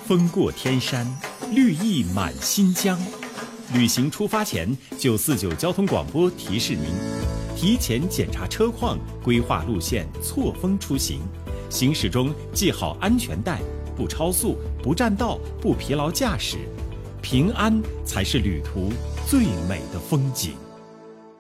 风过天山，绿意满新疆。旅行出发前，949交通广播提示您：提前检查车况，规划路线，错峰出行。行驶中系好安全带，不超速，不占道，不疲劳驾驶。平安才是旅途最美的风景。